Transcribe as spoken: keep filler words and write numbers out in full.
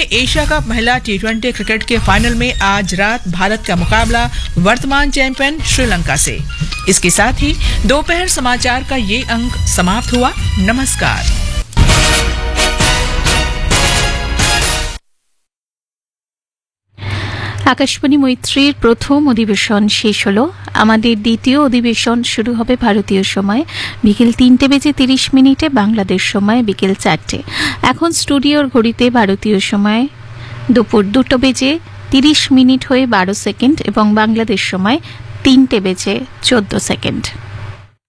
Asia cup महिला T twenty cricket के final में आज रात भारत का मुकाबला वर्तमान चैंपियन श्रीलंका से। इसके साथ ही दोपहर समाचार का ये अंक समाप्त हुआ। नमस्कार। আকাশবাণী মৈত্রীর প্রথম অধিবেশন শেষ হলো। আমাদের দ্বিতীয় অধিবেশন শুরু হবে ভারতীয় সময় বিকেল তিনটে বেজে তিরিশ মিনিটে, বাংলাদেশ সময় বিকেল চারটে। এখন স্টুডিওর ঘড়িতে ভারতীয় সময় দুপুর দুটো বেজে তিরিশ মিনিট হয়ে বারো সেকেন্ড এবং বাংলাদেশ সময় তিনটে বেজে চোদ্দ সেকেন্ড।